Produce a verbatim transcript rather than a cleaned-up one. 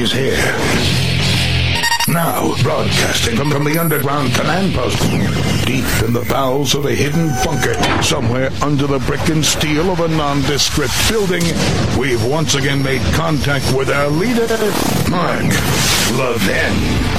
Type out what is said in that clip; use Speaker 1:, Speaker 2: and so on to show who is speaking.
Speaker 1: is here. Now, broadcasting from, from the underground command post, deep in the bowels of a hidden bunker, somewhere under the brick and steel of a nondescript building, we've once again made contact with our leader, Mark Levin.